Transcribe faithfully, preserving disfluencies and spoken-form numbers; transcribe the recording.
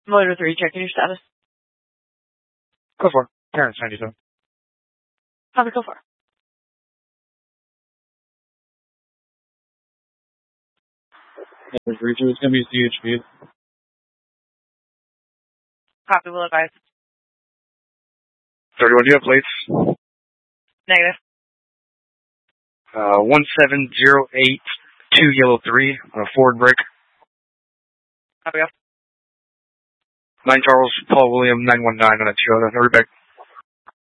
Motor three, checking your status. Go for it. Terrence, ninety-seven. Copy, go for it. Region is going to be C H P. Copy, will advise. thirty-one, do you have plates? Negative. Uh, one seven zero eight two yellow three on a Ford brick. Copy, go. nine Charles, Paul William, nine one nine on a two other. Hurry back.